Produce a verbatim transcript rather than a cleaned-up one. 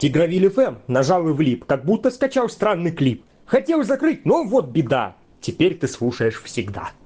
Тигровиль эф эм нажал и влип, как будто скачал странный клип. Хотел закрыть, но вот беда. Теперь ты слушаешь всегда.